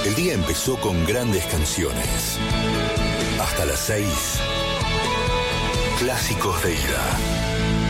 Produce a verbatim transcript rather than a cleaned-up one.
El día empezó con grandes canciones. Hasta las seis. Clásicos de ida.